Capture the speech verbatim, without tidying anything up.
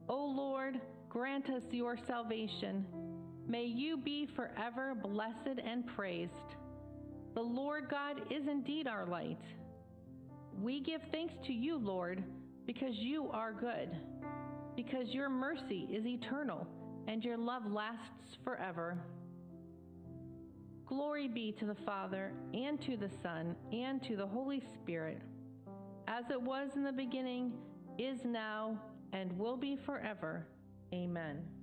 O Lord, grant us your salvation. May you be forever blessed and praised. The Lord God is indeed our light. We give thanks to you, Lord, because you are good, because your mercy is eternal and your love lasts forever. Glory be to the Father, and to the Son, and to the Holy Spirit, as it was in the beginning, is now, and will be forever. Amen.